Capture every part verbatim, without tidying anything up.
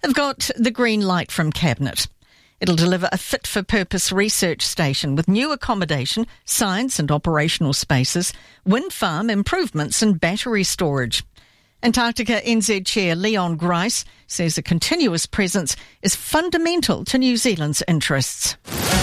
They've got the green light from Cabinet. It'll deliver a fit-for-purpose research station with new accommodation, science and operational spaces, wind farm improvements and battery storage. Antarctica N Z Chair Leon Grice says a continuous presence is fundamental to New Zealand's interests.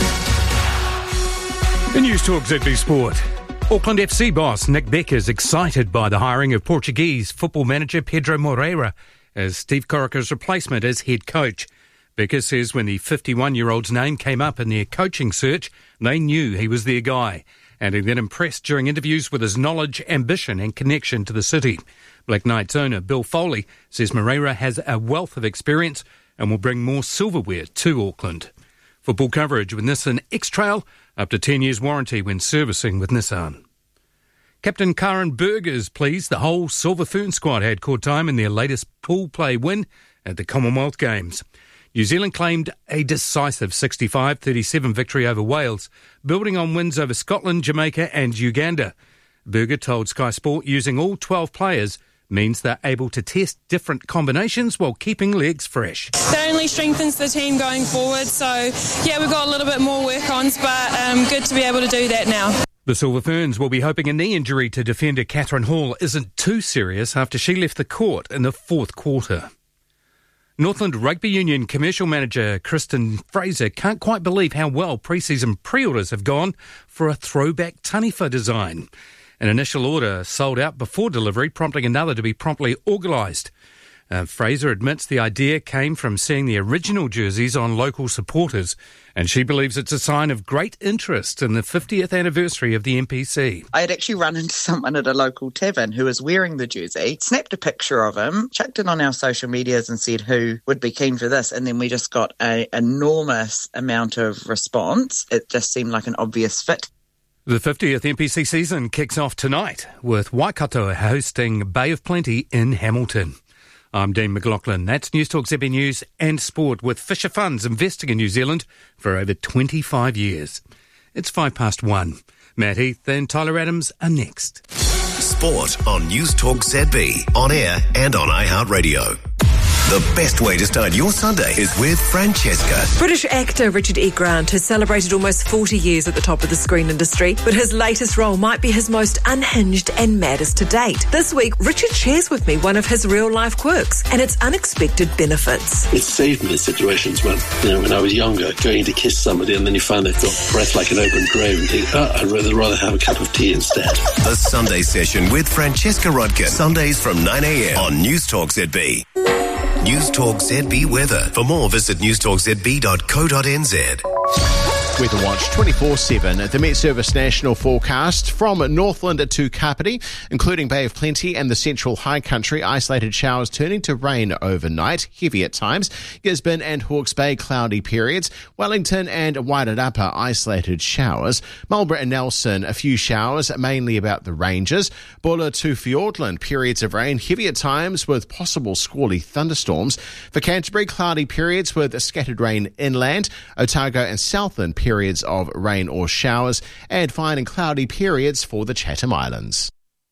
In News Talk Z B Sport, Auckland F C boss Nick Beck is excited by the hiring of Portuguese football manager Pedro Moreira as Steve Corica's replacement as head coach. Becker says when the fifty-one-year-old's name came up in their coaching search, they knew he was their guy, and he then impressed during interviews with his knowledge, ambition and connection to the city. Black Knights owner Bill Foley says Moreira has a wealth of experience and will bring more silverware to Auckland. Football coverage with Nissan X-Trail, up to ten years warranty when servicing with Nissan. Captain Karen Berg is pleased the whole Silver Fern squad had court time in their latest pool play win at the Commonwealth Games. New Zealand claimed a decisive sixty-five thirty-seven victory over Wales, building on wins over Scotland, Jamaica and Uganda. Berger told Sky Sport using all twelve players means they're able to test different combinations while keeping legs fresh. That only strengthens the team going forward, so yeah, we've got a little bit more work-ons, but um, good to be able to do that now. The Silver Ferns will be hoping a knee injury to defender Catherine Hall isn't too serious after she left the court in the fourth quarter. Northland Rugby Union commercial manager Kristen Fraser can't quite believe how well pre-season pre-orders have gone for a throwback Taniwha design. An initial order sold out before delivery, prompting another to be promptly organised. Uh, Fraser admits the idea came from seeing the original jerseys on local supporters, and she believes it's a sign of great interest in the fiftieth anniversary of the N P C. I had actually run into someone at a local tavern who was wearing the jersey, snapped a picture of him, chucked it on our social medias and said who would be keen for this, and then we just got an enormous amount of response. It just seemed like an obvious fit. The fiftieth N P C season kicks off tonight with Waikato hosting Bay of Plenty in Hamilton. I'm Dean McLaughlin. That's News Talk Z B News and Sport, with Fisher Funds investing in New Zealand for over twenty-five years. It's five past one. Matt Heath and Tyler Adams are next. Sport on News Talk Z B, on air and on iHeartRadio. The best way to start your Sunday is with Francesca. British actor Richard E. Grant has celebrated almost forty years at the top of the screen industry, but his latest role might be his most unhinged and maddest to date. This week, Richard shares with me one of his real-life quirks and its unexpected benefits. It saved me in situations when, you know, when I was younger, going to kiss somebody and then you find they've got breath like an open grave and think, oh, I'd rather, rather have a cup of tea instead. The Sunday Session with Francesca Rudkin. Sundays from nine a.m. on News Talk Z B. News Talk Z B weather. For more, visit news talk z b dot co dot n z. Weather Watch twenty-four seven. The Met Service National Forecast from Northland to Kapiti, including Bay of Plenty and the central high country. Isolated showers turning to rain overnight, heavy at times. Gisborne and Hawke's Bay, cloudy periods. Wellington and Wairarapa, isolated showers. Marlborough and Nelson, a few showers, mainly about the ranges. Buller to Fiordland, periods of rain, heavy at times with possible squally thunderstorms. For Canterbury, cloudy periods with scattered rain inland. Otago and Southland, periods of rain or showers, and fine and cloudy periods for the Chatham Islands.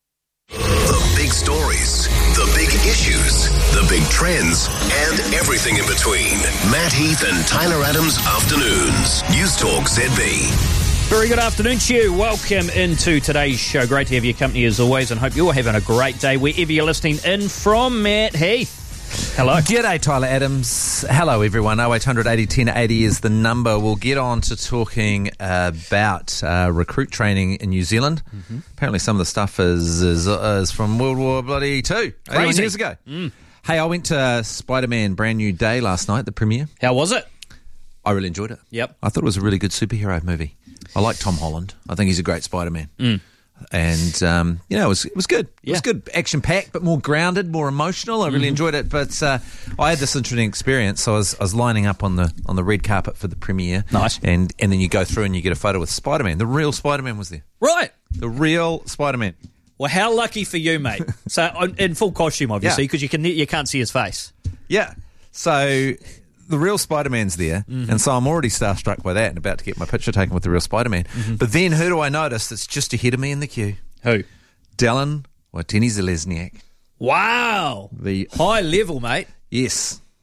The big stories, the big issues, the big trends, and everything in between. Matt Heath and Tyler Adams Afternoons. News Talk Z B. Very good afternoon to you. Welcome into today's show. Great to have your company as always, and hope you're having a great day wherever you're listening in from. Matt Heath. Hello. G'day, Tyler Adams. Hello, everyone. oh eight hundred eighty ten eighty is the number. We'll get on to talking about uh, recruit training in New Zealand. Mm-hmm. Apparently some of the stuff is is, is from World War Bloody Two, eighty-one years ago. Mm. Hey, I went to Spider-Man Brand New Day last night, the premiere. How was it? I really enjoyed it. Yep. I thought it was a really good superhero movie. I like Tom Holland. I think he's a great Spider-Man. Mm. And, um, you know, it was it was good. It yeah. was good, action-packed, but more grounded, more emotional. I really mm-hmm. enjoyed it. But uh, I had this interesting experience. So I was, I was lining up on the on the red carpet for the premiere. Nice. And, and then you go through and you get a photo with Spider-Man. The real Spider-Man was there. Right. The real Spider-Man. Well, how lucky for you, mate. So in full costume, obviously, because yeah. you, can, you can't see his face. Yeah. So the real Spider-Man's there, mm-hmm. and so I'm already starstruck by that and about to get my picture taken with the real Spider-Man. Mm-hmm. But then who do I notice that's just ahead of me in the queue? Who? Dallin Watini-Zelezniak. Wow. The high level, mate. Yes.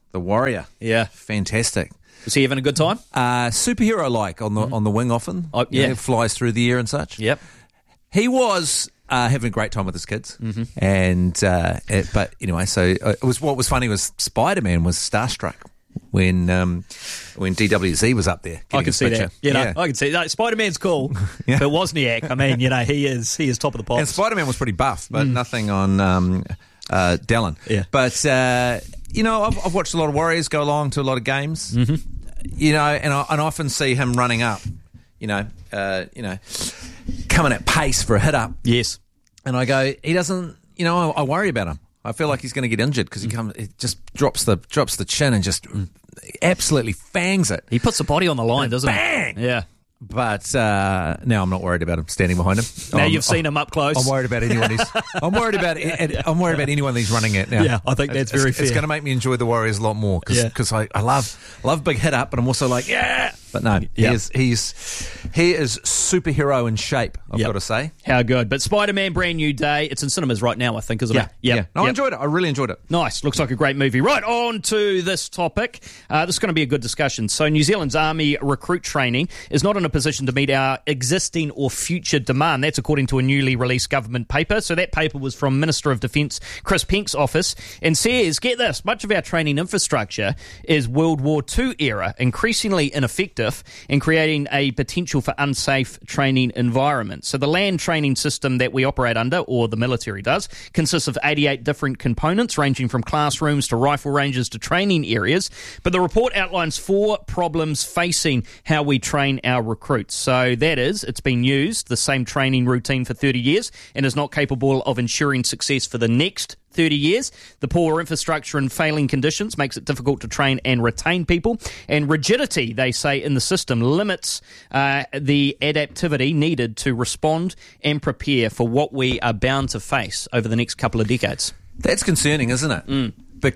the Warrior. Yeah. Fantastic. Was he having a good time? Uh, superhero-like on the mm-hmm. on the wing often. Oh, yeah. You know, flies through the air and such. Yep. He was uh, having a great time with his kids. Mm-hmm. And uh, it, But anyway, so it was what was funny was Spider-Man was starstruck when um, when D W Z was up there. I can see picture. that. You know, yeah. I can see that. Spider-Man's cool, yeah. but Wozniak, I mean, you know, he is he is top of the pops. And Spider-Man was pretty buff, but mm. nothing on um, uh, Dallin. Yeah. But, uh, you know, I've, I've watched a lot of Warriors go along to a lot of games, mm-hmm. you know, and I, and I often see him running up, you know, uh, you know, coming at pace for a hit up. Yes. And I go, he doesn't, you know, I, I worry about him. I feel like he's going to get injured because he comes, it just drops the drops the chin and just absolutely fangs it. He puts the body on the line, doesn't bang! he? Yeah. But uh, now I'm not worried about him standing behind him. Now I'm, you've seen I'm, him up close. I'm worried about anyone he's. I'm worried about. I'm worried about anyone he's running at now. Yeah, I think that's it's, very it's, fair. It's going to make me enjoy the Warriors a lot more because Yeah. I, I love love big hit up, but I'm also like yeah. But no, he Yep. is he's he is superhero in shape. I've Yep. got to say. How good. But Spider-Man, brand new day. It's in cinemas right now, I think, isn't Yeah, it? yeah. Yep. No, I Yep. enjoyed it. I really enjoyed it. Nice. Looks like a great movie. Right, on to this topic. Uh, this is going to be a good discussion. So New Zealand's Army recruit training is not in a position to meet our existing or future demand. That's according to a newly released government paper. So that paper was from Minister of Defence Chris Penk's office and says, get this, much of our training infrastructure is World War Two era, increasingly ineffective and creating a potential for unsafe training environment. So the land training system that we operate under, or the military does, consists of eighty-eight different components ranging from classrooms to rifle ranges to training areas. But the report outlines four problems facing how we train our recruits. So that is, it's been used, the same training routine for thirty years and is not capable of ensuring success for the next thirty years. The poor infrastructure and failing conditions makes it difficult to train and retain people. And rigidity, they say, in the system limits uh, the adaptivity needed to respond and prepare for what we are bound to face over the next couple of decades. That's concerning, isn't it? Mm.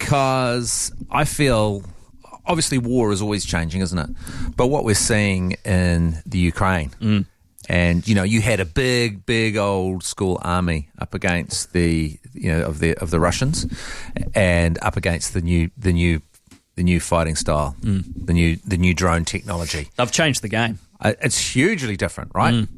Because I feel, obviously war is always changing, isn't it? But what we're seeing in the Ukraine, mm. and, you know, you had a big, big old school army up against the, you know, of the of the Russians, and up against the new the new the new fighting style, mm. the new the new drone technology. They've changed the game. Uh, it's hugely different, right? Mm.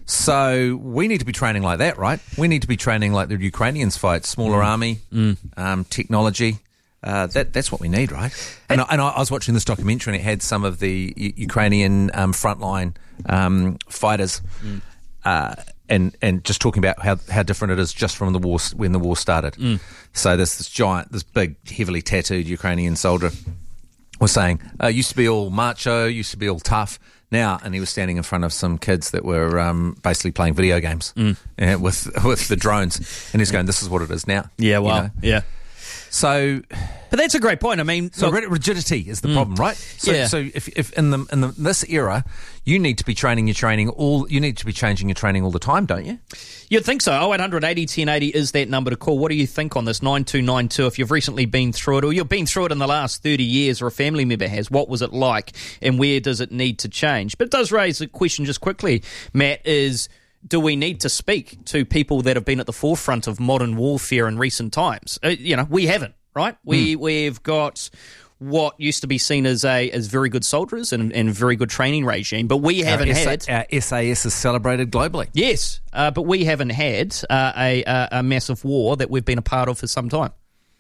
So we need to be training like that, right? We need to be training like the Ukrainians fight, smaller mm. army, mm. um, technology. Uh, that that's what we need, right? And, I, and I, I was watching this documentary, and it had some of the U- Ukrainian um, frontline um, fighters, mm. uh, and and just talking about how, how different it is just from the war when the war started. Mm. So this this giant, this big, heavily tattooed Ukrainian soldier was saying, uh, used to be all macho, used to be all tough. Now, and he was standing in front of some kids that were um, basically playing video games mm. uh, with with the drones, and he's going, "This is what it is now." Yeah, well, you know? yeah. So, but that's a great point. I mean, so look, rigidity is the mm. problem, right? So, yeah. so if, if in the in the, this era, you need to be training your training all. You need to be changing your training all the time, don't you? You'd think so. oh eight hundred eighty ten eighty is that number to call. What do you think on this? nine two nine two. If you've recently been through it, or you've been through it in the last thirty years, or a family member has, what was it like, and where does it need to change? But it does raise a question just quickly, Matt, is, do we need to speak to people that have been at the forefront of modern warfare in recent times? Uh, you know, we haven't, right? We, mm. We've got what used to be seen as a as very good soldiers and, and very good training regime, but we haven't our had... Our S A S is celebrated globally. Yes, uh, but we haven't had uh, a, a, a massive war that we've been a part of for some time.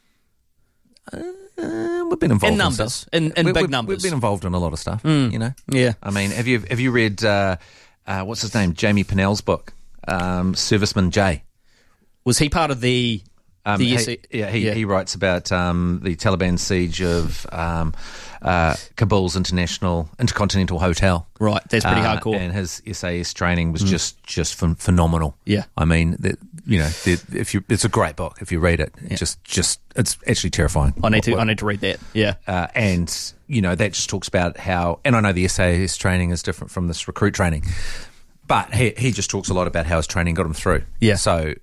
Uh, we've been involved in in numbers, stuff. in, in we, big we've, numbers. We've been involved in a lot of stuff, mm. you know? Yeah. I mean, have you have you read, uh, uh, what's his name, Jamie Pinnell's book, um, Serviceman J? Was he part of the... Um, the he, S- yeah, he, yeah, he writes about um, the Taliban siege of um, uh, Kabul's international intercontinental hotel. Right, that's pretty uh, hardcore. And his S A S training was mm. just just ph- phenomenal. Yeah, I mean, the, you know, the, if you, it's a great book if you read it. Yeah. Just, just, it's actually terrifying. I need what, to, what, I need to read that. Yeah, uh, and you know that just talks about how, and I know the S A S training is different from this recruit training, but he he just talks a lot about how his training got him through. Yeah, so.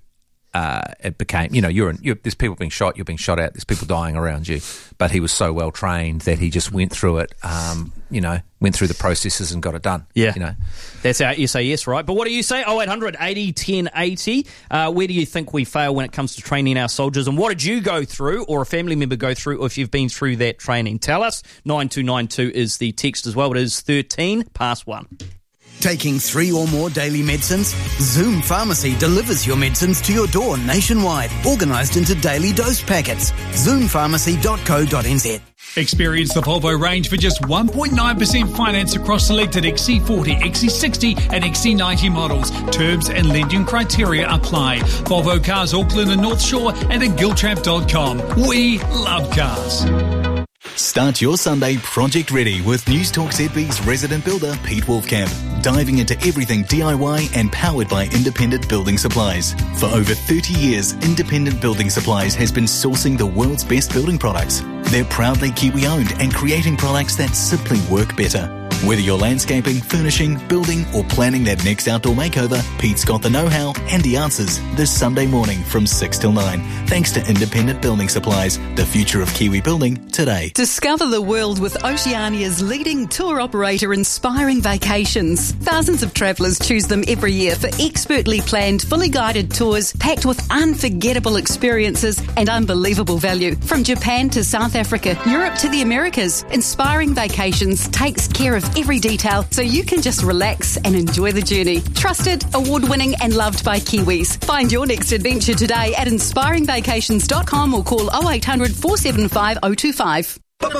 uh, it became, you know, you're, in, you're there's people being shot, you're being shot at, there's people dying around you, but he was so well trained that he just went through it, um, you know, went through the processes and got it done. Yeah. You know, that's our S A S, right? But what do you say? oh eight hundred eighty ten eighty. Uh, where do you think we fail when it comes to training our soldiers? And what did you go through, or a family member go through, or if you've been through that training? Tell us. nine two nine two is the text as well. It is thirteen past one. Taking three or more daily medicines? Zoom Pharmacy delivers your medicines to your door nationwide, organised into daily dose packets. zoom pharmacy dot co dot n z. Experience the Volvo range for just one point nine percent finance across selected X C forty, X C sixty and X C ninety models. Terms and lending criteria apply. Volvo Cars Auckland and North Shore and at giltrap dot com. We love cars. Start your Sunday project ready with Newstalk Z B's resident builder Pete Wolfcamp, diving into everything D I Y and powered by Independent Building Supplies. For over thirty years, Independent Building Supplies has been sourcing the world's best building products. They're proudly Kiwi owned and creating products that simply work better. Whether you're landscaping, furnishing, building or planning that next outdoor makeover, Pete's got the know-how and the answers this Sunday morning from six till nine. Thanks to Independent Building Supplies, the future of Kiwi building today. Discover the world with Oceania's leading tour operator, Inspiring Vacations. Thousands of travellers choose them every year for expertly planned, fully guided tours packed with unforgettable experiences and unbelievable value. From Japan to South Africa, Europe to the Americas, Inspiring Vacations takes care of every detail so you can just relax and enjoy the journey. Trusted, award-winning and loved by Kiwis. Find your next adventure today at inspiring vacations dot com or call oh eight hundred, four seven five, oh two five.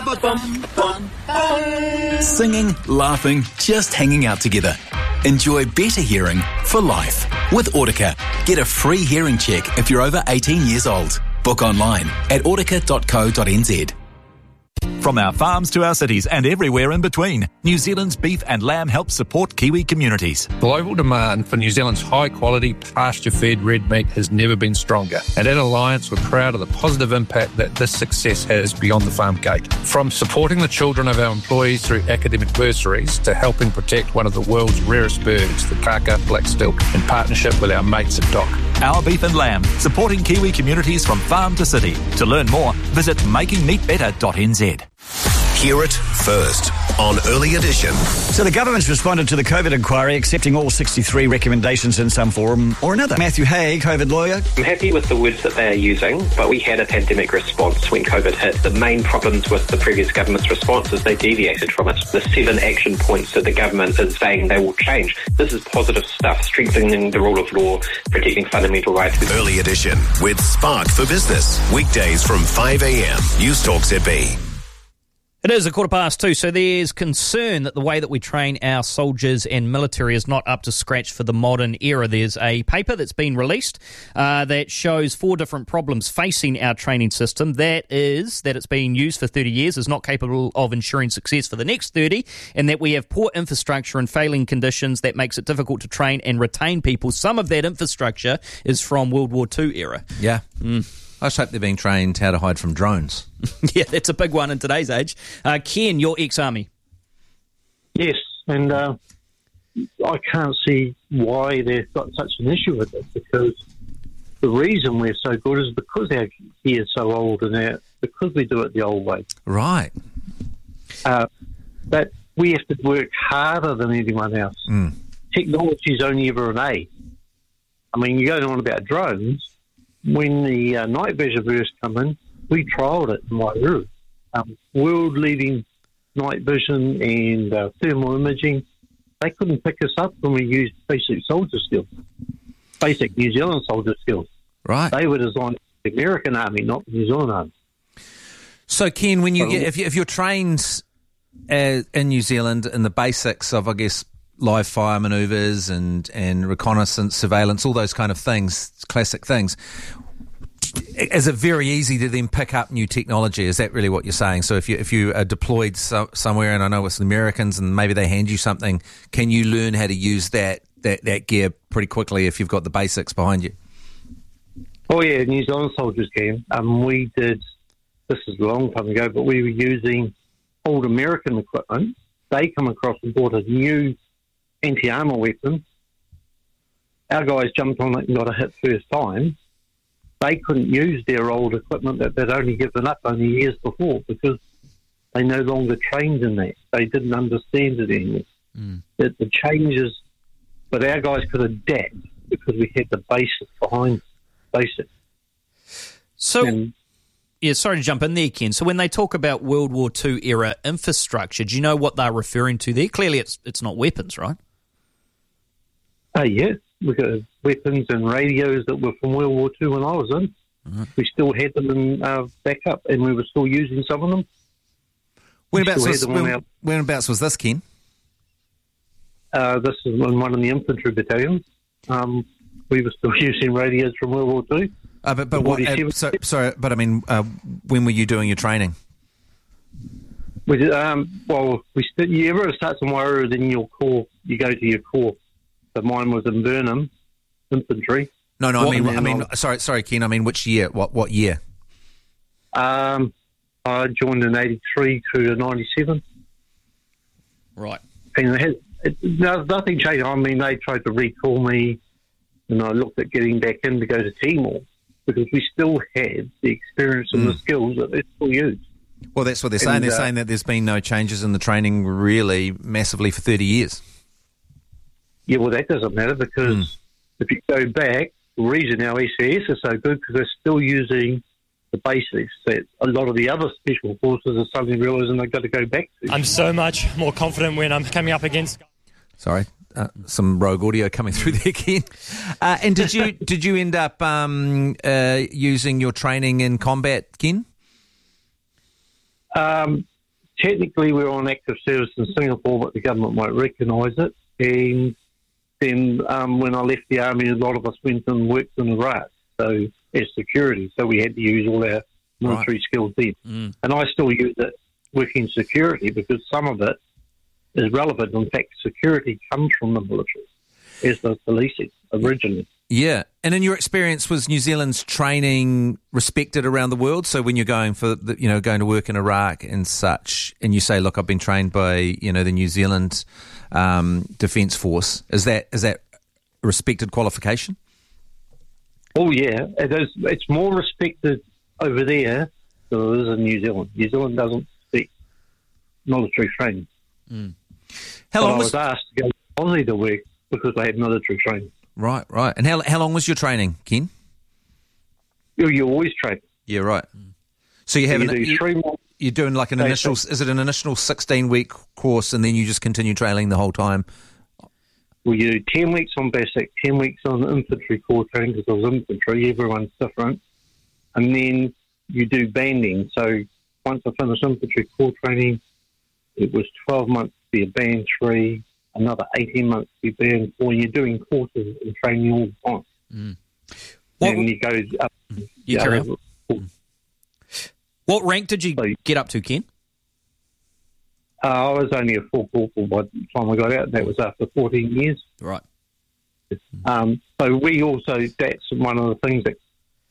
Singing, laughing, just hanging out together. Enjoy better hearing for life with Audica. Get a free hearing check if you're over eighteen years old. Book online at audica dot co dot n z. From our farms to our cities and everywhere in between, New Zealand's beef and lamb helps support Kiwi communities. Global demand for New Zealand's high-quality, pasture-fed red meat has never been stronger. And at Alliance, we're proud of the positive impact that this success has beyond the farm gate. From supporting the children of our employees through academic bursaries to helping protect one of the world's rarest birds, the kaka black stilt, in partnership with our mates at D O C. Our beef and lamb, supporting Kiwi communities from farm to city. To learn more, visit making meat better dot n z. Hear it first on Early Edition. So the government's responded to the COVID inquiry, accepting all sixty-three recommendations in some form or another. Matthew Hay, COVID lawyer. I'm happy with the words that they are using, but we had a pandemic response when COVID hit. The main problems with the previous government's response is they deviated from it. The seven action points that the government is saying they will change. This is positive stuff, strengthening the rule of law, protecting fundamental rights. Early Edition with Spark for Business. Weekdays from five a.m. Newstalk Z B. It is a quarter past two, so there's concern that the way that we train our soldiers and military is not up to scratch for the modern era. There's a paper that's been released uh, that shows four different problems facing our training system. That is that it's been used for thirty years, is not capable of ensuring success for the next thirty, and that we have poor infrastructure and failing conditions that makes it difficult to train and retain people. Some of that infrastructure is from World War Two era. Yeah. Mm. I just hope they're being trained how to hide from drones. Yeah, that's a big one in today's age. Uh, Ken, you're ex-Army. Yes, and uh, I can't see why they've got such an issue with it, because the reason we're so good is because our gear is so old and our, because we do it the old way. Right. Uh, that we have to work harder than anyone else. Mm. Technology is only ever an A. I mean, you're going on about drones. When the uh, night vision first come in, we trialled it in Wairua. Um, world-leading night vision and uh, thermal imaging. They couldn't pick us up when we used basic soldier skills, basic New Zealand soldier skills. Right. They were designed for the American Army, not the New Zealand Army. So, Ken, when you get, if, you, if you're trained uh, in New Zealand in the basics of, I guess, live fire manoeuvres and, and reconnaissance, surveillance, all those kind of things, classic things, is it very easy to then pick up new technology? Is that really what you're saying? So if you if you are deployed so, somewhere, and I know it's the Americans, and maybe they hand you something, can you learn how to use that, that, that gear pretty quickly if you've got the basics behind you? Oh, yeah, New Zealand soldiers can. Um, we did, this is a long time ago, but we were using old American equipment. They come across and bought a new anti-armour weapon. Our guys jumped on it and got a hit first time. they couldn't use their old equipment that they'd only given up only years before because they no longer trained in that. They didn't understand it anymore. Mm. The, the changes, but our guys could adapt because we had the basics behind basics. So, and, yeah, sorry to jump in there, Ken. So when they talk about World War Two era infrastructure, do you know what they're referring to there? Clearly it's it's not weapons, right? Oh, uh, yeah. We got weapons and radios that were from World War Two when I was in. Mm-hmm. We still had them in uh, backup, and we were still using some of them. Whenabouts was, when, whenabouts was this, Ken? Uh, this is in one of the infantry battalions. Um, we were still using radios from World War Two. Uh, but but what? Uh, so, sorry, but I mean, uh, when were you doing your training? We did, um, well, we st- you ever start somewhere, then your corps, you go to your corps. So mine was in Burnham, infantry. No, no, what, I mean, I mean, I, sorry, sorry, Ken. I mean, which year? What what year? Um, I joined in eighty-three to ninety-seven. Right. And it has, it, no, nothing changed. I mean, they tried to recall me, and I looked at getting back in to go to Timor because we still had the experience and mm. the skills that they still use. Well, that's what they're saying. And, they're uh, saying that there's been no changes in the training really massively for thirty years. Yeah, well, that doesn't matter because mm. if you go back, the reason our S A S is so good because they're still using the basics that a lot of the other special forces are suddenly realising they've got to go back to. I'm so much more confident when I'm coming up against... Sorry, uh, some rogue audio coming through there, Ken. Uh, and did you did you end up um, uh, using your training in combat, Ken? Um, technically, we're on active service in Singapore, but the government won't recognise it. And then um, when I left the army, a lot of us went and worked in Iraq, so as security. So we had to use all our military right. skills then. Mm. And I still use it working security because some of it is relevant. In fact, security comes from the military, as does policing originally. Yeah. And in your experience, was New Zealand's training respected around the world? So when you're going for, the, you know, going to work in Iraq and such, and you say, look, I've been trained by, you know, the New Zealand um, Defence Force, is that is that a respected qualification? Oh, yeah. It is, it's more respected over there than it is in New Zealand. New Zealand doesn't respect military training. Mm. How long I was, was asked to go to Aussie to work because I had military training. Right, right. And how how long was your training, Ken? You, you always train. Yeah, right. So you have so you an, do you, three months. You're doing like an initial. Is it an initial sixteen week course, and then you just continue training the whole time? Well, you do ten weeks on basic, ten weeks on infantry corps training because I was infantry. Everyone's different, and then you do banding. So once I finished infantry corps training, it was twelve months to be a band three. Another eighteen months to be band four. You're doing courses and training all the time. Mm. What, and you go up. You yeah, carry on. Mm. What rank did you so, get up to, Ken? Uh, I was only a full corporal by the time I got out, and that was after fourteen years. Right. Um, so we also, that's one of the things that,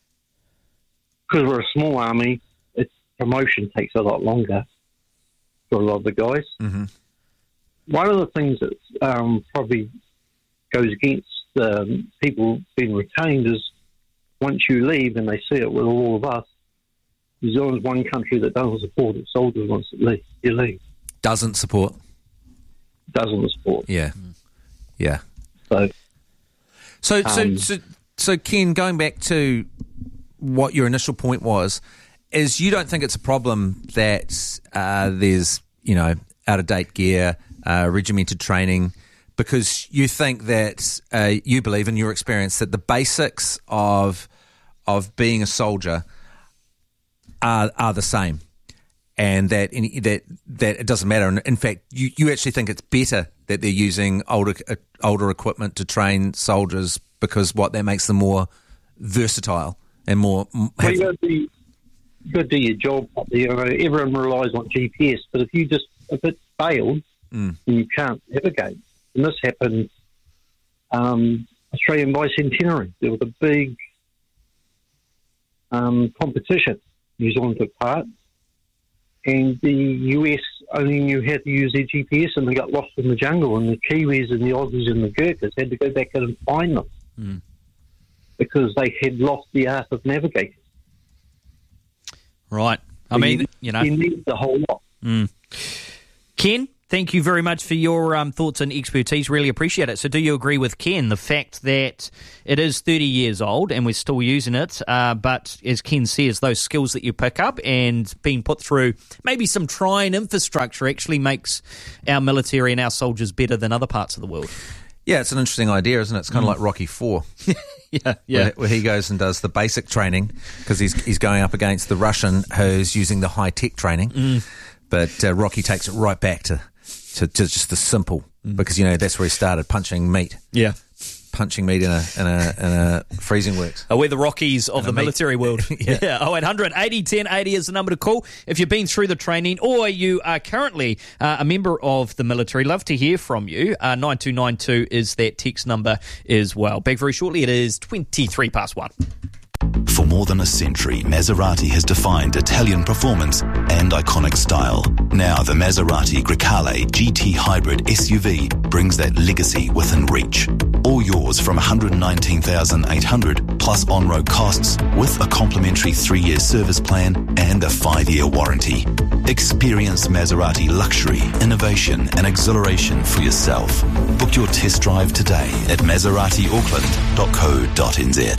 because we're a small army, its promotion takes a lot longer for a lot of the guys. Mm-hmm. One of the things that um, probably goes against um, people being retained is once you leave, and they see it with all of us, New Zealand's one country that doesn't support its soldiers once it leave, you leave. Doesn't support? Doesn't support. Yeah. Yeah. So, so, so, um, so, so, Ken, going back to what your initial point was, is you don't think it's a problem that uh, there's, you know, out-of-date gear, uh, regimented training, because you think that uh, you believe in your experience that the basics of of being a soldier are are the same, and that in, that that it doesn't matter. And in fact, you, you actually think it's better that they're using older uh, older equipment to train soldiers because what that makes them more versatile and more. Have, well, you got to do your job. You know, everyone relies on G P S, but if you just if it failed, mm. then you can't navigate. And this happened um, Australian Bicentenary. There was a big um, competition. New Zealand took part, and the U S only knew how to use their G P S, and they got lost in the jungle, and the Kiwis and the Aussies and the Gurkhas had to go back in and find them. Mm. because they had lost the art of navigating. Right. I mean, you know. You need the whole lot. Mm. Ken, thank you very much for your um, thoughts and expertise. Really appreciate it. So do you agree with Ken, the fact that it is thirty years old and we're still using it, uh, but as Ken says, those skills that you pick up and being put through maybe some trying infrastructure actually makes our military and our soldiers better than other parts of the world? Yeah, it's an interesting idea, isn't it? It's kind of Mm. like Rocky Four. yeah, yeah. Where, where he goes and does the basic training because he's he's going up against the Russian who's using the high tech training. Mm. But uh, Rocky takes it right back to, to, to just the simple because, you know, that's where he started punching meat. Yeah. Punching meat in a in a, in a freezing works. Oh, we're the Rockies of And the a meat. military world. Yeah. yeah. oh eight hundred eighty ten eighty is the number to call if you've been through the training or you are currently uh, a member of the military. Love to hear from you. Uh, nine two nine two is that text number as well. Back very shortly. It is twenty-three past one. For more than a century, Maserati has defined Italian performance and iconic style. Now the Maserati Grecale G T Hybrid S U V brings that legacy within reach. All yours from one hundred nineteen thousand eight hundred dollars plus on-road costs with a complimentary three-year service plan and a five-year warranty. Experience Maserati luxury, innovation and exhilaration for yourself. Book your test drive today at maserati auckland dot co dot n z.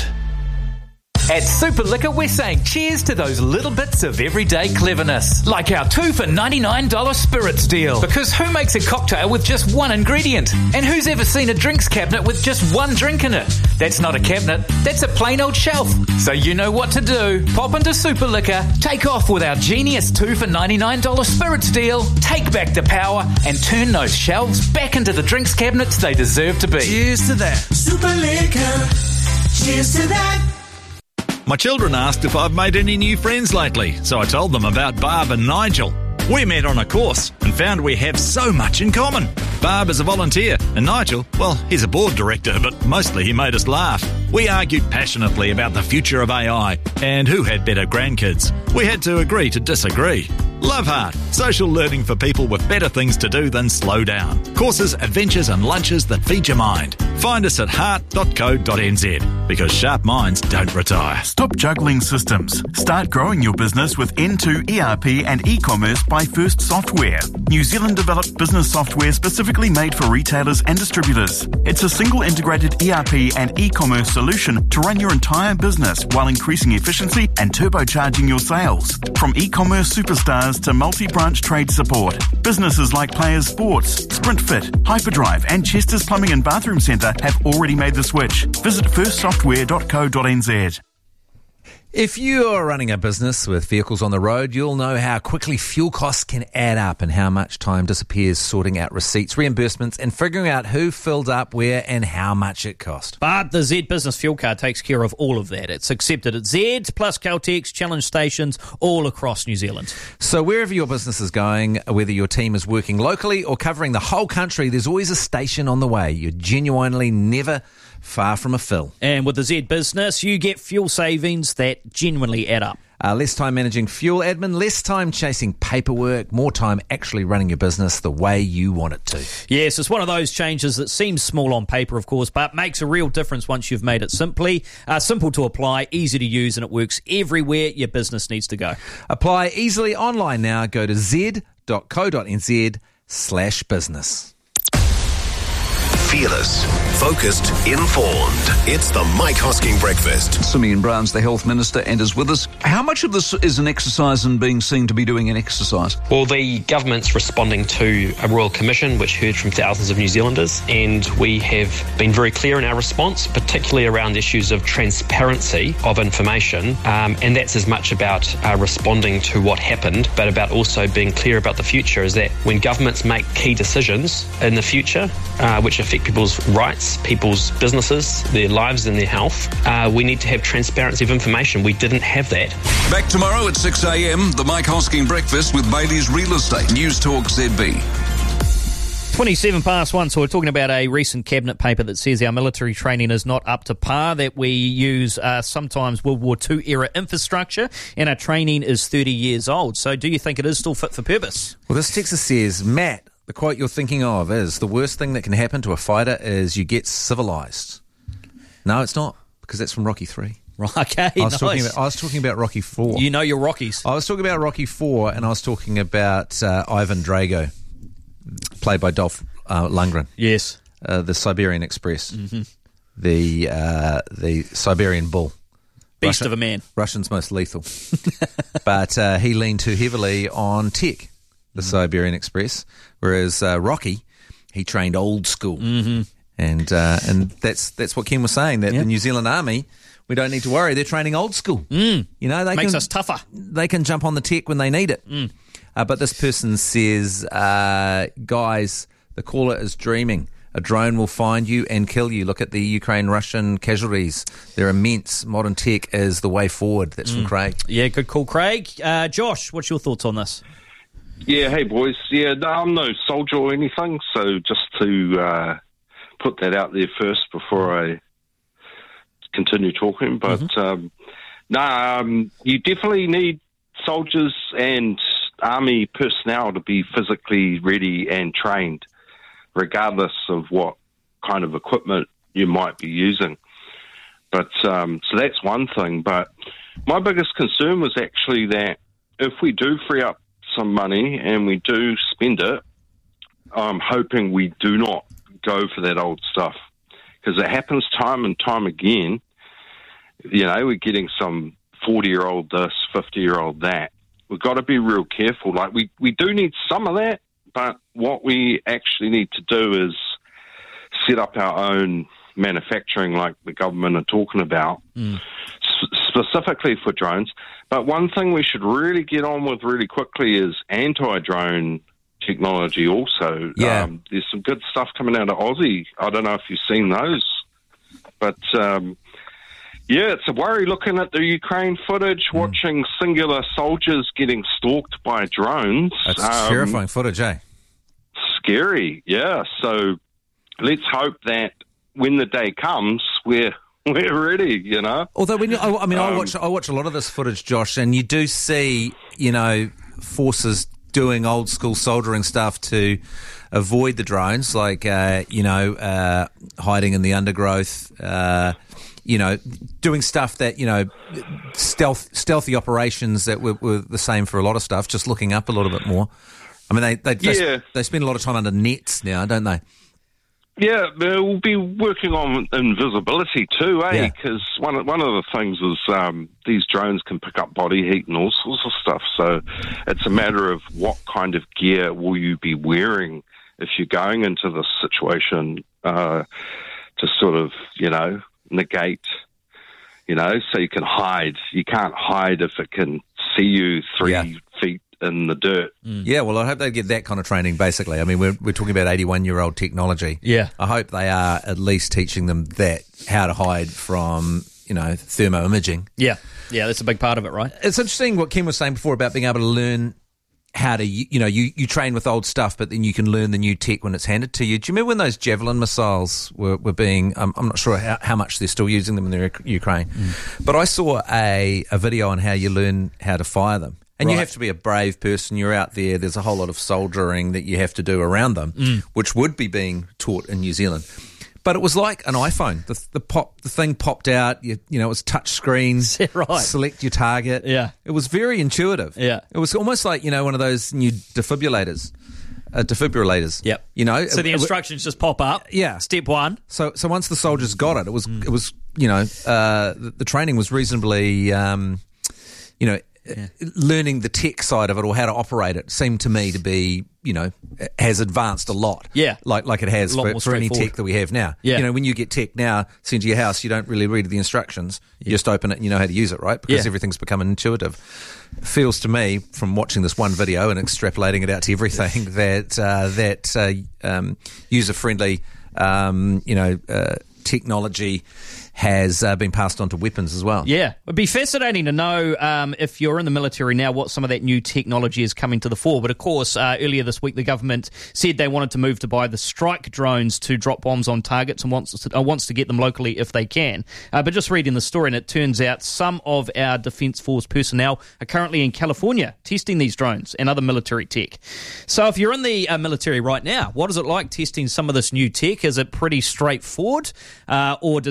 At Super Liquor, we're saying cheers to those little bits of everyday cleverness. Like our two for ninety-nine dollars spirits deal. Because who makes a cocktail with just one ingredient? And who's ever seen a drinks cabinet with just one drink in it? That's not a cabinet, that's a plain old shelf. So you know what to do. Pop into Super Liquor, take off with our genius two for ninety-nine dollars spirits deal, take back the power, and turn those shelves back into the drinks cabinets they deserve to be. Cheers to that. Super Liquor. Cheers to that. My children asked if I've made any new friends lately, so I told them about Barb and Nigel. We met on a course and found we have so much in common. Barb is a volunteer, and Nigel, well, he's a board director, but mostly he made us laugh. We argued passionately about the future of A I and who had better grandkids. We had to agree to disagree. Love Heart, social learning for people with better things to do than slow down. Courses, adventures and lunches that feed your mind. Find us at heart dot co dot n z because sharp minds don't retire. Stop juggling systems. Start growing your business with N two E R P and e-commerce by First Software. New Zealand developed business software specifically made for retailers and distributors. It's a single integrated E R P and e-commerce solution to run your entire business while increasing efficiency and turbocharging your sales. From e-commerce superstars to multi-branch trade support, businesses like Players Sports, SprintFit, Hyperdrive and Chester's Plumbing and Bathroom Centre have already made the switch. Visit first software dot co dot n z. If you are running a business with vehicles on the road, you'll know how quickly fuel costs can add up and how much time disappears sorting out receipts, reimbursements, and figuring out who filled up where and how much it cost. But the Z Business Fuel Card takes care of all of that. It's accepted at Z, plus Caltex, Challenge stations all across New Zealand. So wherever your business is going, whether your team is working locally or covering the whole country, there's always a station on the way. You're genuinely never far from a fill. And with the Z Business, you get fuel savings that genuinely add up. Uh, less time managing fuel admin, less time chasing paperwork, more time actually running your business the way you want it to. Yes, it's one of those changes that seems small on paper, of course, but makes a real difference once you've made it simply. Uh, simple to apply, easy to use, and it works everywhere your business needs to go. Apply easily online now. Go to z dot co dot n z slash business. Fearless, focused, informed. It's the Mike Hosking Breakfast. Simeon Brown's the Health Minister and is with us. How much of this is an exercise and being seen to be doing an exercise? Well, the government's responding to a Royal Commission which heard from thousands of New Zealanders, and we have been very clear in our response, particularly around issues of transparency of information, um, and that's as much about uh, responding to what happened, but about also being clear about the future, is that when governments make key decisions in the future, uh, which affect people's rights, people's businesses, their lives and their health, uh, we need to have transparency of information. We didn't have that. Back tomorrow at six a.m, the Mike Hosking Breakfast with Bailey's Real Estate. News Talk Z B. twenty-seven past one, so we're talking about a recent cabinet paper that says our military training is not up to par, that we use uh, sometimes World War Two era infrastructure, and our training is thirty years old. So do you think it is still fit for purpose? Well, this text says, Matt, the quote you're thinking of is, the worst thing that can happen to a fighter is you get civilised. No, it's not. because that's from Rocky three. Right, okay, I was nice. talking about I was talking about Rocky four. You know your Rockies. I was talking about Rocky four, and I was talking about uh, Ivan Drago, played by Dolph uh, Lundgren. Yes, uh, the Siberian Express, mm-hmm. the uh, the Siberian Bull, beast Russia, of a man, Russian's most lethal. But uh, he leaned too heavily on tech, the mm. Siberian Express, whereas uh, Rocky, he trained old school, mm-hmm. and uh, and that's that's what Ken was saying, that yep. the New Zealand Army, we don't need to worry, they're training old school. Mm. You know, they makes can, us tougher. They can jump on the tech when they need it. Mm. Uh, but this person says, uh, guys, the caller is dreaming. A drone will find you and kill you. Look at the Ukraine-Russian casualties. They're immense. Modern tech is the way forward. That's mm. from Craig. Yeah, good call, Craig. Uh, Josh, what's your thoughts on this? Yeah, hey, boys. Yeah, no, I'm no soldier or anything, so just to uh, put that out there first before I continue talking. But, mm-hmm. um, no, um, you definitely need soldiers and army personnel to be physically ready and trained, regardless of what kind of equipment you might be using. But um, so that's one thing. But my biggest concern was actually that if we do free up some money and we do spend it, I'm hoping we do not go for that old stuff, because it happens time and time again. You know, we're getting some forty-year-old this, fifty-year-old that. We've got to be real careful. Like, we, we do need some of that, but what we actually need to do is set up our own manufacturing like the government are talking about, mm. s- specifically for drones. But one thing we should really get on with really quickly is anti-drone technology also. Yeah. Um, there's some good stuff coming out of Aussie. I don't know if you've seen those. But, um, yeah, it's a worry looking at the Ukraine footage, mm. watching singular soldiers getting stalked by drones. That's um, terrifying footage, eh? Scary, yeah. So let's hope that when the day comes, we're we're ready. You know. Although when you, I, I mean, um, I watch I watch a lot of this footage, Josh, and you do see, you know, forces doing old school soldering stuff to avoid the drones, like uh, you know, uh, hiding in the undergrowth. Uh, you know, doing stuff that, you know, stealth, stealthy operations that were, were the same for a lot of stuff, just looking up a little bit more. I mean, they they, yeah. they, they spend a lot of time under nets now, don't they? Yeah, we'll be working on invisibility too, eh? Because yeah. one, one of the things is um, these drones can pick up body heat and all sorts of stuff. So it's a matter of what kind of gear will you be wearing if you're going into this situation uh, to sort of, you know, negate, you know, so you can hide. You can't hide if it can see you three yeah. feet in the dirt. Mm. Yeah, well, I hope they get that kind of training, basically. I mean, we're we're talking about eighty-one-year-old technology. Yeah. I hope they are at least teaching them that, how to hide from, you know, thermo imaging. Yeah, yeah, that's a big part of it, right? It's interesting what Ken was saying before about being able to learn how to, you know, you, you train with old stuff, but then you can learn the new tech when it's handed to you. Do you remember when those Javelin missiles were, were being, um, I'm not sure how, how much they're still using them in the Ukraine, mm. but I saw a, a video on how you learn how to fire them. And right. you have to be a brave person. You're out there. There's a whole lot of soldiering that you have to do around them, mm. which would be being taught in New Zealand. But it was like an iPhone. The the pop the thing popped out. You, you know, it was touch screens. Right. Select your target. Yeah. It was very intuitive. Yeah. It was almost like, you know, one of those new defibrillators. Uh, defibrillators. Yep. You know. So the it, instructions it, just pop up. Yeah. Step one. So so once the soldiers got it, it was mm. it was you know uh, the, the training was reasonably um, you know. Yeah. Learning the tech side of it or how to operate it seemed to me to be, you know, has advanced a lot. Yeah. Like like it has for, for any tech that we have now. Yeah. You know, when you get tech now sent to your house, you don't really read the instructions. You just open it and you know how to use it, right? Because yeah. everything's become intuitive. Feels to me, from watching this one video and extrapolating it out to everything, that uh, that uh, um, user-friendly, um, you know, uh, technology has uh, been passed on to weapons as well. Yeah. It'd be fascinating to know um, if you're in the military now what some of that new technology is coming to the fore. But of course, uh, earlier this week, the government said they wanted to move to buy the strike drones to drop bombs on targets and wants to, uh, wants to get them locally if they can. Uh, but just reading the story, and it turns out some of our Defence Force personnel are currently in California testing these drones and other military tech. So if you're in the uh, military right now, what is it like testing some of this new tech? Is it pretty straightforward? Uh, or does that training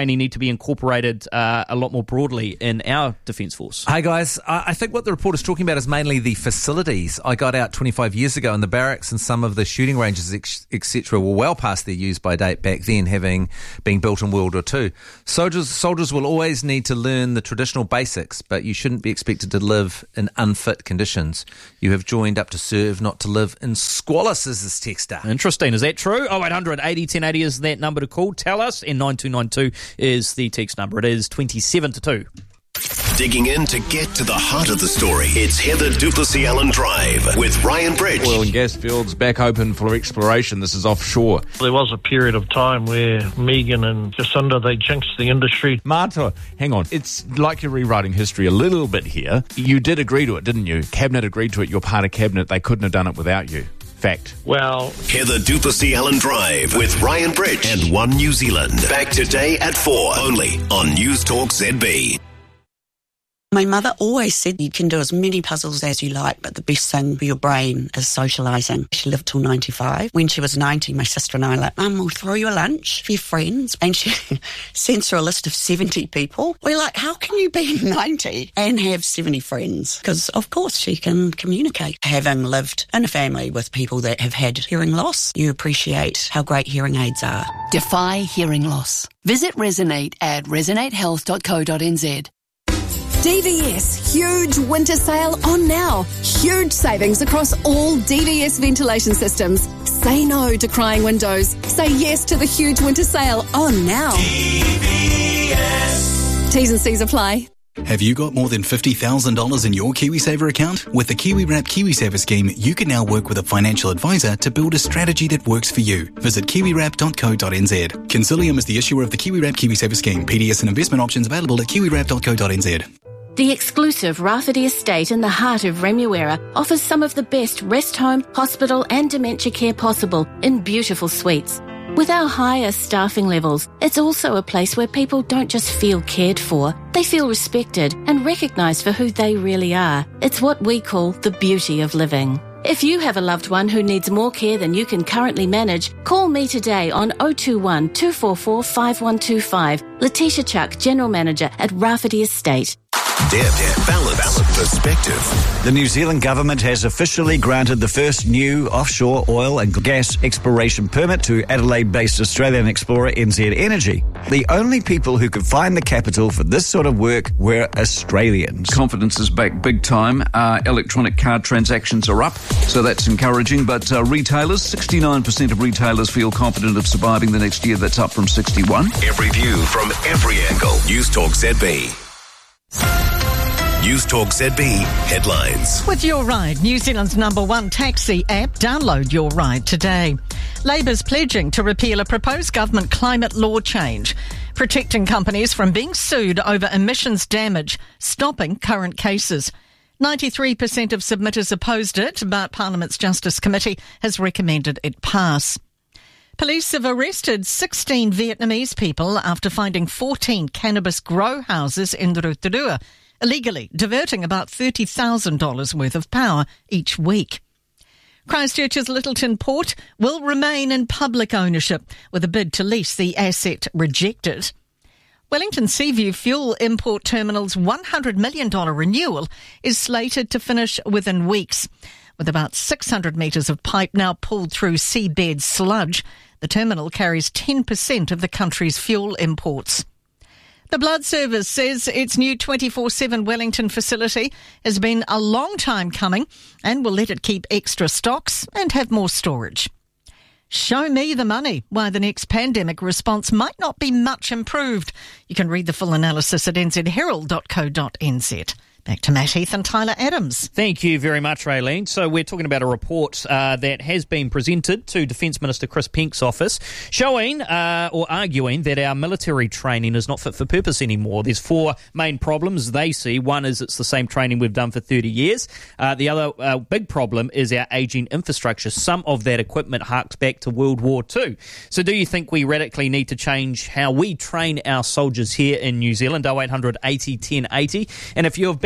training need to be incorporated uh, a lot more broadly in our Defence Force? Hey guys, I I think what the report is talking about is mainly the facilities. I got out twenty-five years ago and the barracks and some of the shooting ranges, et cetera, were well past their use by date back then, having been built in World War Two. Soldiers, soldiers will always need to learn the traditional basics, but you shouldn't be expected to live in unfit conditions. You have joined up to serve, not to live in squalor, says this texter. Interesting. Is that true? oh eight hundred eighty ten eighty is that number to call. Tell us. And nine two nine two is the text number. It is twenty-seven to two. Digging in to get to the heart of the story. It's Heather Duplessis Allen Drive with Ryan Bridge. Oil and gas fields back open for exploration. This is offshore. There was a period of time where Megan and Jacinda, they jinxed the industry. Marta, hang on. It's like you're rewriting history a little bit here. You did agree to it, didn't you? Cabinet agreed to it. You're part of Cabinet. They couldn't have done it without you. Fact. Well, Heather Duplessis Allen Drive with Ryan Bridge and One New Zealand. Back today at four, only on News Talk Z B. My mother always said you can do as many puzzles as you like, but the best thing for your brain is socialising. She lived till ninety-five. When she was ninety, my sister and I were like, Mum, we'll throw you a lunch for your friends. And she sends her a list of seventy people. We're like, how can you be ninety and have seventy friends? Because, of course, she can communicate. Having lived in a family with people that have had hearing loss, you appreciate how great hearing aids are. Defy hearing loss. Visit Resonate at resonate health dot co dot n z. D V S huge winter sale on now. Huge savings across all D V S ventilation systems. Say no to crying windows. Say yes to the huge winter sale on now. D V S. T's and C's apply. Have you got more than fifty thousand dollars in your KiwiSaver account? With the KiwiWrap KiwiSaver scheme, you can now work with a financial advisor to build a strategy that works for you. Visit kiwi wrap dot co dot n z. Consilium is the issuer of the KiwiWrap KiwiSaver scheme. P D S and investment options available at kiwi wrap dot co dot n z. The exclusive Rafferty Estate in the heart of Remuera offers some of the best rest home, hospital and dementia care possible in beautiful suites. With our higher staffing levels, it's also a place where people don't just feel cared for, they feel respected and recognised for who they really are. It's what we call the beauty of living. If you have a loved one who needs more care than you can currently manage, call me today on oh two one, two four four, five one two five. Letitia Chuck, General Manager at Rafferty Estate. Deb, Deb, balance, balance, perspective. The New Zealand government has officially granted the first new offshore oil and gas exploration permit to Adelaide-based Australian explorer N Z Energy. The only people who could find the capital for this sort of work were Australians. Confidence is back big time. Uh, electronic card transactions are up, so that's encouraging. But uh, retailers, sixty-nine percent of retailers feel confident of surviving the next year. That's up from sixty-one. Every view from every angle. News Talk Z B. News Talk Z B headlines. With Your Ride, New Zealand's number one taxi app, download Your Ride today. Labour's pledging to repeal a proposed government climate law change, protecting companies from being sued over emissions damage, stopping current cases. ninety-three percent of submitters opposed it, but Parliament's Justice Committee has recommended it pass. Police have arrested sixteen Vietnamese people after finding fourteen cannabis grow houses in Rotorua, illegally diverting about thirty thousand dollars worth of power each week. Christchurch's Littleton Port will remain in public ownership, with a bid to lease the asset rejected. Wellington Seaview Fuel Import Terminal's one hundred million dollars renewal is slated to finish within weeks. With about six hundred metres of pipe now pulled through seabed sludge, the terminal carries ten percent of the country's fuel imports. The Blood Service says its new twenty-four seven Wellington facility has been a long time coming and will let it keep extra stocks and have more storage. Show me the money why the next pandemic response might not be much improved. You can read the full analysis at n z herald dot co dot n z. Back to Matt Heath and Tyler Adams. Thank you very much, Raylene. So we're talking about a report uh, that has been presented to Defence Minister Chris Penk's office, showing uh, or arguing that our military training is not fit for purpose anymore. There's four main problems they see. One is it's the same training we've done for thirty years. Uh, the other uh, big problem is our ageing infrastructure. Some of that equipment harks back to World War Two. So do you think we radically need to change how we train our soldiers here in New Zealand? oh eight hundred eighty ten eighty. And if you have been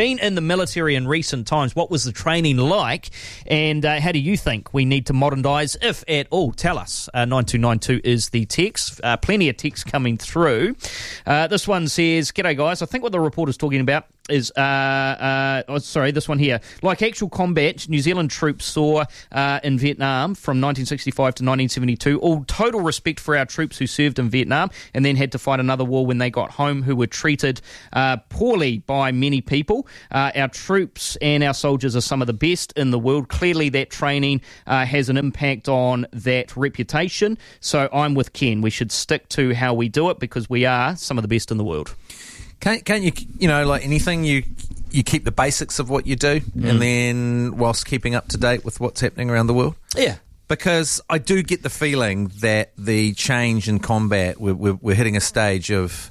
been in the military in recent times. What was the training like? And uh, how do you think we need to modernise, if at all? Tell us. Uh, nine two nine two is the text. Uh, plenty of text coming through. Uh, this one says, "G'day guys, I think what the reporter's talking about is, uh, uh, oh, sorry, this one here. Like actual combat, New Zealand troops saw uh, in Vietnam from nineteen sixty-five to nineteen seventy-two. All total respect for our troops who served in Vietnam and then had to fight another war when they got home, who were treated uh, poorly by many people. Uh, our troops and our soldiers are some of the best in the world. Clearly that training uh, has an impact on that reputation. So I'm with Ken. We should stick to how we do it because we are some of the best in the world." Can't, can't you, you know, like anything, you you keep the basics of what you do mm. and then whilst keeping up to date with what's happening around the world? Yeah. Because I do get the feeling that the change in combat, we're, we're, we're hitting a stage of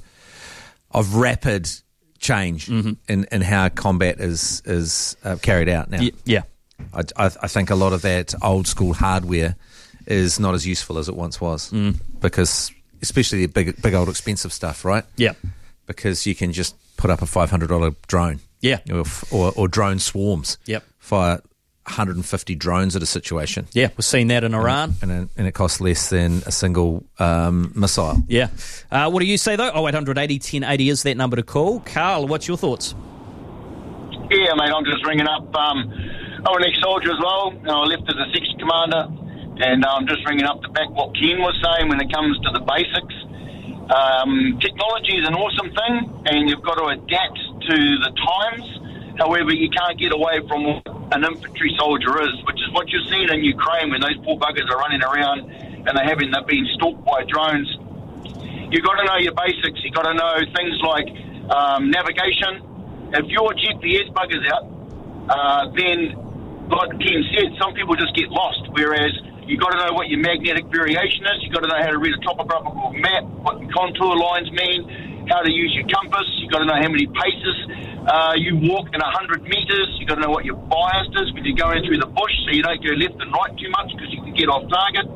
of rapid change mm-hmm. in, in how combat is, is uh, carried out now. Yeah. I, I, I think a lot of that old school hardware is not as useful as it once was mm. because especially the big, big old expensive stuff, right? Yeah. Because you can just put up a five hundred dollars drone. Yeah. Or, or, or drone swarms. Yep. Fire one hundred fifty drones at a situation. Yeah, we've seen that in Iran. And, and, and it costs less than a single um, missile. Yeah. Uh, what do you say, though? oh eight hundred eighty ten eighty is that number to call. Carl, what's your thoughts? Yeah, mate, I'm just ringing up. Um, I'm an ex-soldier as well. I left as a sixth commander. And I'm just ringing up to back what Ken was saying when it comes to the basics. Um, technology is an awesome thing, and you've got to adapt to the times. However, you can't get away from what an infantry soldier is, which is what you're seeing in Ukraine when those poor buggers are running around and they're having they're being stalked by drones. You've got to know your basics. You've got to know things like um, navigation. If your G P S bugger's out, uh, then, like Ken said, some people just get lost, whereas you've got to know what your magnetic variation is. You've got to know how to read a topographical map, what the contour lines mean, how to use your compass. You've got to know how many paces uh, you walk in one hundred metres. You've got to know what your bias is when you're going through the bush so you don't go left and right too much because you can get off target.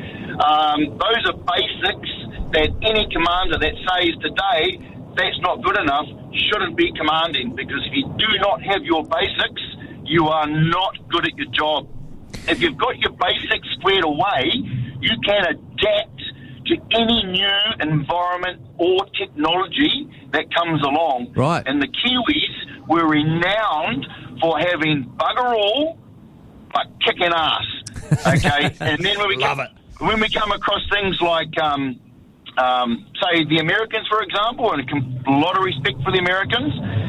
Um, those are basics that any commander that says today that's not good enough shouldn't be commanding, because if you do not have your basics, you are not good at your job. If you've got your basics squared away, you can adapt to any new environment or technology that comes along. Right. And the Kiwis were renowned for having bugger all, but kicking ass. Okay? And then when we Love come, it. when we come across things like, um, um, say, the Americans, for example, and a lot of respect for the Americans,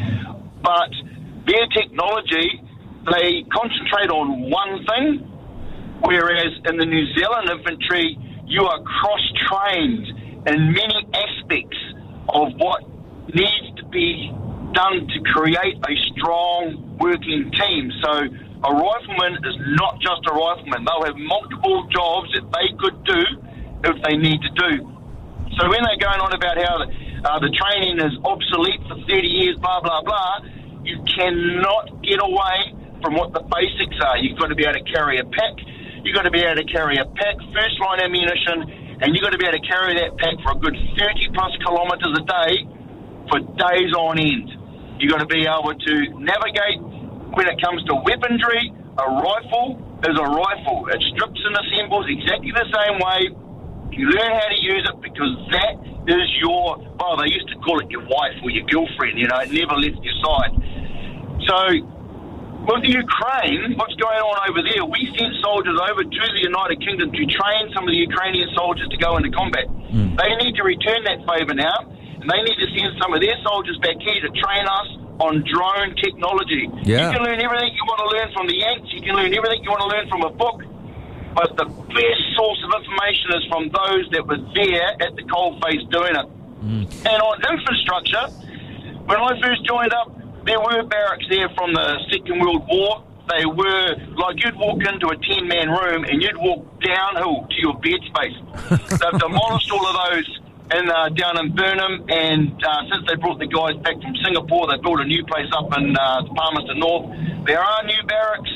but their technology, they concentrate on one thing, whereas in the New Zealand infantry, you are cross-trained in many aspects of what needs to be done to create a strong working team. So a rifleman is not just a rifleman. They'll have multiple jobs that they could do if they need to do. So when they're going on about how the, uh, the training is obsolete for thirty years, blah, blah, blah, you cannot get away from what the basics are. You've got to be able to carry a pack. You've got to be able to carry a pack, first line ammunition, and you've got to be able to carry that pack for a good thirty plus kilometres a day for days on end. You've got to be able to navigate. When it comes to weaponry, a rifle is a rifle. It strips and assembles exactly the same way. You learn how to use it because that is your, well, they used to call it your wife or your girlfriend, you know, it never left your side. So with the Ukraine, what's going on over there, we sent soldiers over to the United Kingdom to train some of the Ukrainian soldiers to go into combat. Mm. They need to return that favour now, and they need to send some of their soldiers back here to train us on drone technology. Yeah. You can learn everything you want to learn from the Yanks, you can learn everything you want to learn from a book, but the best source of information is from those that were there at the coalface doing it. Mm. And on infrastructure, when I first joined up, there were barracks there from the Second World War. They were, like, you'd walk into a ten-man room and you'd walk downhill to your bed space. They've demolished all of those in, uh, down in Burnham, and uh, since they brought the guys back from Singapore, they built a new place up in uh, Palmerston North. There are new barracks.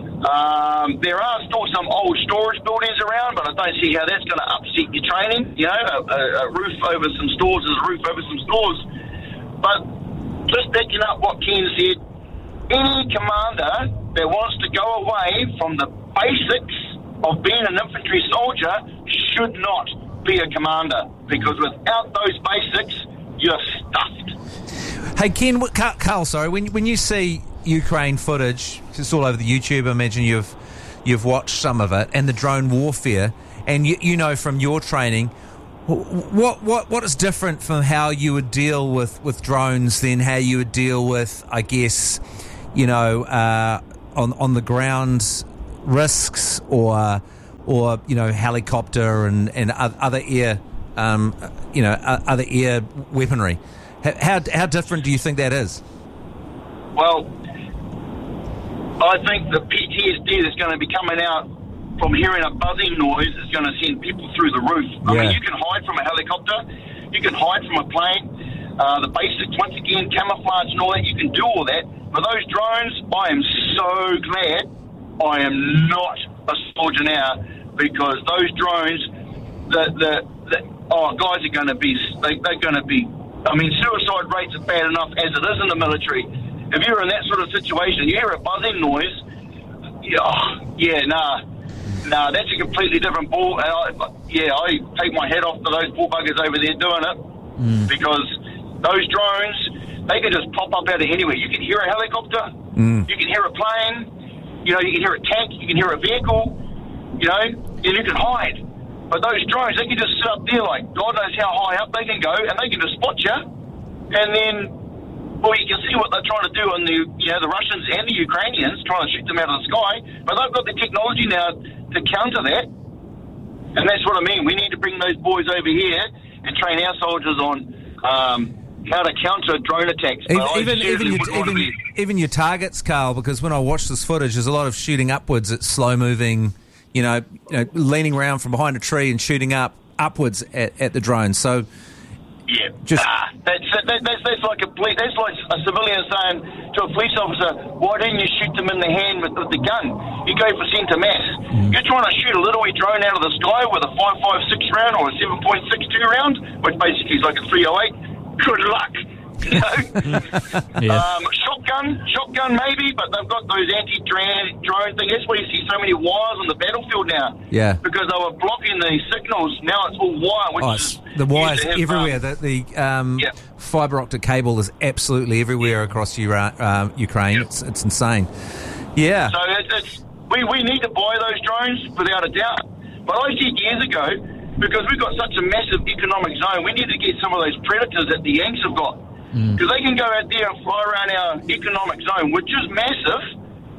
Um, there are still some old storage buildings around, but I don't see how that's going to upset your training. You know, a, a, a roof over some stores is a roof over some stores. But just picking up what Ken said, any commander that wants to go away from the basics of being an infantry soldier should not be a commander, because without those basics, you're stuffed. Hey, Ken, what- Carl, Carl, sorry, when when you see Ukraine footage, it's all over the YouTube, I imagine you've you've watched some of it, and the drone warfare, and you, you know from your training, wh- what what what is different from how you would deal with, with drones than how you would deal with, I guess, you know, uh, on on the ground risks, or or you know, helicopter and and other air, um, you know, other air weaponry. How how different do you think that is? Well, I think the P T S D that's going to be coming out from hearing a buzzing noise is going to send people through the roof. I Yeah. mean, you can hide from a helicopter, you can hide from a plane, uh, the basics, once again, camouflage and all that, you can do all that. But those drones, I am so glad I am not a soldier now, because those drones, the, the, the oh, guys are going to be, they, they're going to be, I mean, suicide rates are bad enough as it is in the military. If you're in that sort of situation, you hear a buzzing noise, yeah, yeah, nah, nah, that's a completely different ball. And I, yeah, I take my head off to those poor buggers over there doing it, Mm. because those drones, they can just pop up out of anywhere. You can hear a helicopter, Mm. you can hear a plane, you know, you can hear a tank, you can hear a vehicle, you know, and you can hide. But those drones, they can just sit up there like God knows how high up they can go, and they can just spot you, and then, well, you can see what they're trying to do on the, you know, the Russians and the Ukrainians, trying to shoot them out of the sky. But they've got the technology now to counter that, and that's what I mean. We need to bring those boys over here and train our soldiers on um, how to counter drone attacks. But I Even even certainly even wouldn't want to even, be- even your targets, Carl, because when I watch this footage, there's a lot of shooting upwards at slow moving, you know, you know, leaning around from behind a tree and shooting up upwards at, at the drone. So Yeah, Just- nah, that's, that, that's that's like a police, that's like a civilian saying to a police officer, "Why didn't you shoot them in the hand with, with the gun? You go for centre mass. You're trying to shoot a little wee drone out of the sky with a five five six round or a seven point six two round, which basically is like a three oh eight. Good luck." You know? Yeah. um, shotgun, shotgun maybe, but they've got those anti-drone drone things. That's why you see so many wires on the battlefield now. Yeah. Because they were blocking the signals. Now it's all wire, which Oh, is it's- the wires used to have, everywhere. um, the the um, fibre optic cable is absolutely everywhere across Ura- uh, Ukraine. It's, it's insane. Yeah. So it, it's, we, we need to buy those drones without a doubt. But I said years ago, because we've got such a massive economic zone, we need to get some of those predators that the Yanks have got. Because they can go out there and fly around our economic zone, which is massive.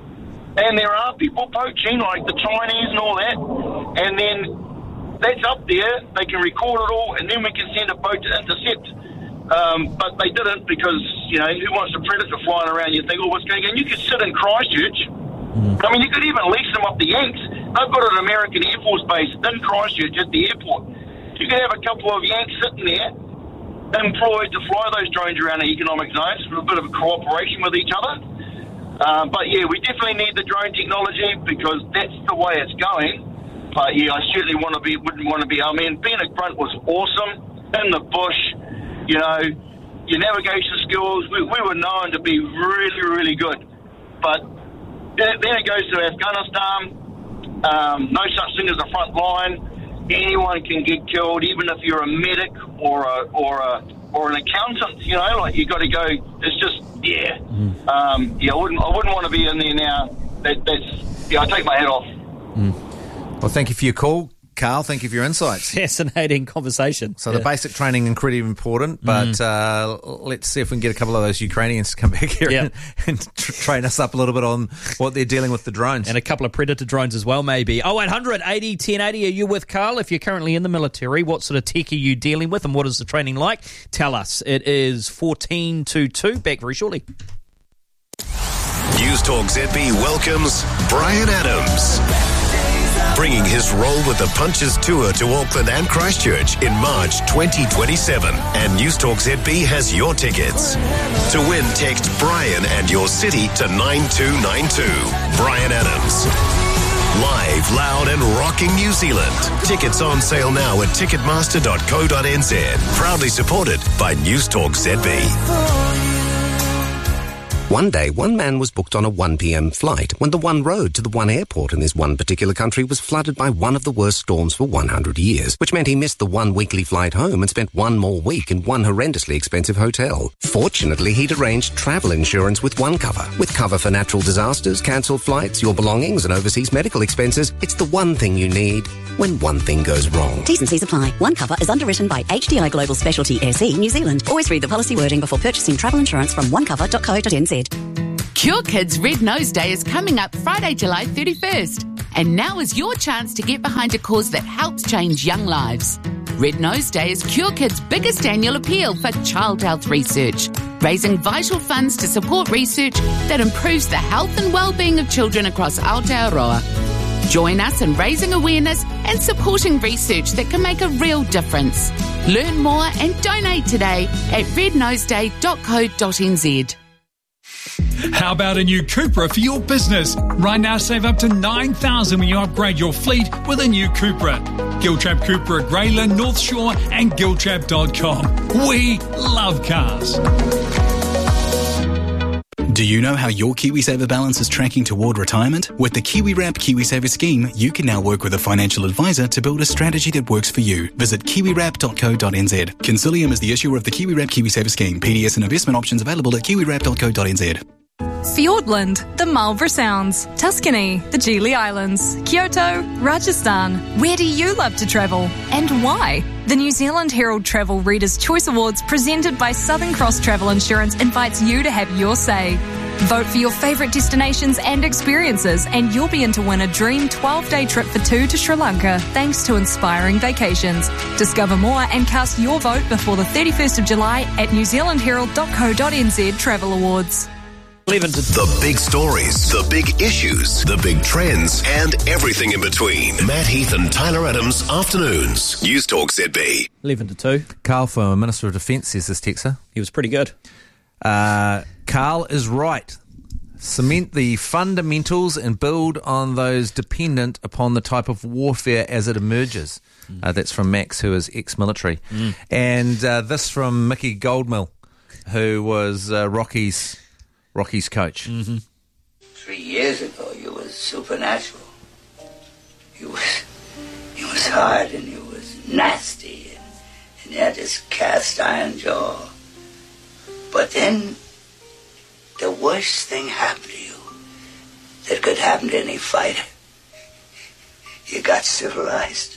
And there are people poaching, like the Chinese and all that. And then that's up there. They can record it all, and then we can send a boat to intercept. Um, but they didn't because, you know, who wants a predator flying around? You think, oh, what's going on? You could sit in Christchurch. I mean, you could even lease them up the Yanks. They've got an American Air Force base in Christchurch at the airport. You could have a couple of Yanks sitting there, employed to fly those drones around the economic zones for a bit of a cooperation with each other. Uh, but, yeah, we definitely need the drone technology because that's the way it's going. But, yeah, I certainly want to be, wouldn't want to be. I mean, being a grunt was awesome in the bush. You know, your navigation skills, we, we were known to be really, really good. But then, then it goes to Afghanistan. Um, no such thing as a front line. Anyone can get killed, even if you're a medic or a or a or an accountant. You know, like you got to go. It's just yeah, Mm. um, yeah. I wouldn't I wouldn't want to be in there now. That, that's yeah. I take my hat off. Well, thank you for your call, Carl. Thank you for your insights. Fascinating conversation. So the basic training incredibly important, but Mm. uh, let's see if we can get a couple of those Ukrainians to come back here Yeah. and, and tr- train us up a little bit on what they're dealing with the drones. And a couple of Predator drones as well, maybe. Oh, eight hundred eighty ten eighty. Are you with Carl? If you're currently in the military, what sort of tech are you dealing with and what is the training like? Tell us. It is fourteen to two. Back very shortly. News Talk Z B welcomes Brian Adams, bringing his role with the Punches Tour to Auckland and Christchurch in March twenty twenty-seven. And News Talk Z B has your tickets. To win, text Brian and your city to nine two nine two. Brian Adams. Live, loud and rocking New Zealand. Tickets on sale now at ticketmaster dot co dot n z. Proudly supported by News Talk Z B. One day, one man was booked on a one p.m. flight when the one road to the one airport in this one particular country was flooded by one of the worst storms for one hundred years, which meant he missed the one weekly flight home and spent one more week in one horrendously expensive hotel. Fortunately, he'd arranged travel insurance with OneCover. With cover for natural disasters, cancelled flights, your belongings and overseas medical expenses, it's the one thing you need when one thing goes wrong. T's and C's apply. OneCover is underwritten by H D I Global Specialty S E New Zealand. Always read the policy wording before purchasing travel insurance from one cover dot co dot n z. Cure Kids Red Nose Day is coming up Friday, July thirty-first. And now is your chance to get behind a cause that helps change young lives. Red Nose Day is Cure Kids' biggest annual appeal for child health research, raising vital funds to support research that improves the health and well-being of children across Aotearoa. Join us in raising awareness and supporting research that can make a real difference. Learn more and donate today at red nose day dot co dot n z. How about a new Cupra for your business? Right now, save up to nine thousand dollars when you upgrade your fleet with a new Cupra. Giltrap Cupra at Greyland, North Shore and giltrap dot com. We love cars. Do you know how your KiwiSaver balance is tracking toward retirement? With the KiwiWrap KiwiSaver scheme, you can now work with a financial advisor to build a strategy that works for you. Visit kiwi wrap dot co dot n z. Consilium is the issuer of the KiwiWrap KiwiSaver scheme. P D S and investment options available at kiwi wrap dot co dot n z. Fiordland, the Marlborough Sounds, Tuscany, the Gili Islands, Kyoto, Rajasthan. Where do you love to travel and why? The New Zealand Herald Travel Readers' Choice Awards presented by Southern Cross Travel Insurance invites you to have your say. Vote for your favourite destinations and experiences and you'll be in to win a dream twelve-day trip for two to Sri Lanka thanks to Inspiring Vacations. Discover more and cast your vote before the thirty-first of July at new zealand herald dot co dot n z Travel Awards. The big stories, the big issues, the big trends, and everything in between. Matt Heath and Tyler Adams, afternoons. News Talk Z B. eleven to two. Carl from Minister of Defence says this texter. He was pretty good. Uh, Carl is right. Cement the fundamentals and build on those dependent upon the type of warfare as it emerges. Mm. Uh, that's from Max, who is ex-military. Mm. And uh, this from Mickey Goldmill, who was uh, Rocky's... Rocky's coach. Mm-hmm. Three years ago, you was supernatural. You was, you was hard and you was nasty, and, and you had this cast iron jaw. But then, the worst thing happened to you that could happen to any fighter. You got civilized.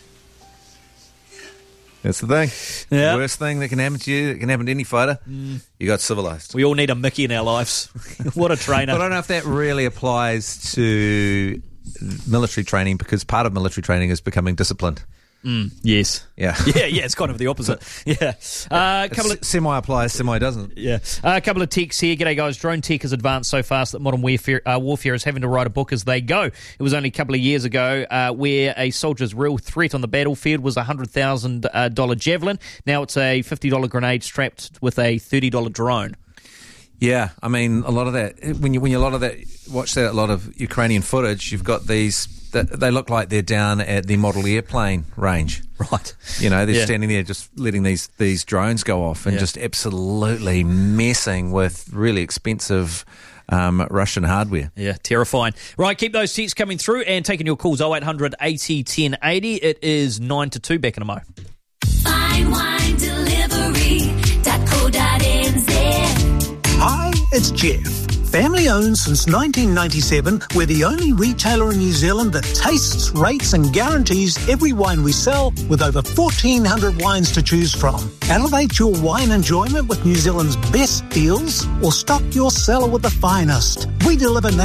That's the thing. Yeah. The worst thing that can happen to you, that can happen to any fighter, mm. you got civilised. We all need a Mickey in our lives. What a trainer. I don't know if that really applies to military training, because part of military training is becoming disciplined. Mm, yes. Yeah. Yeah, yeah, it's kind of the opposite. Yeah. Uh, a couple of semi applies, semi doesn't. Yeah. Uh, a couple of texts here. G'day, guys. Drone tech has advanced so fast that modern warfare, uh, warfare is having to write a book as they go. It was only a couple of years ago uh, where a soldier's real threat on the battlefield was a one hundred thousand dollars javelin. Now it's a fifty dollars grenade strapped with a thirty dollars drone. Yeah, I mean, a lot of that, when you when you a lot of that, watch that, a lot of Ukrainian footage, you've got these, they look like they're down at the model airplane range. Right. You know, they're yeah. standing there just letting these, these drones go off and yeah. just absolutely messing with really expensive um, Russian hardware. Yeah, terrifying. Right, keep those texts coming through and taking your calls oh eight hundred eighty ten eighty. It is nine to two, back in a mo. Fine wine delivery dot co dot n z. Hi, it's Jeff. Family owned since nineteen ninety-seven, we're the only retailer in New Zealand that tastes, rates and guarantees every wine we sell, with over fourteen hundred wines to choose from. Elevate your wine enjoyment with New Zealand's best deals, or stock your cellar with the finest. We deliver